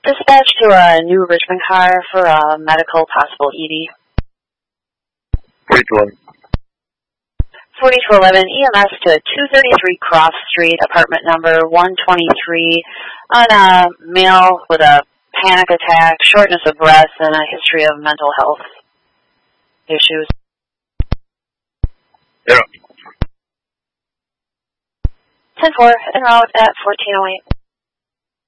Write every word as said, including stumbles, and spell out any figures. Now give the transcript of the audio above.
Dispatch to a New Richmond car for a medical possible E D. forty-two eleven. forty-two eleven E M S to two thirty-three Cross Street, apartment number one twenty-three, on a male with a panic attack, shortness of breath, and a history of mental health issues. Yeah. ten four, en route at fourteen oh eight.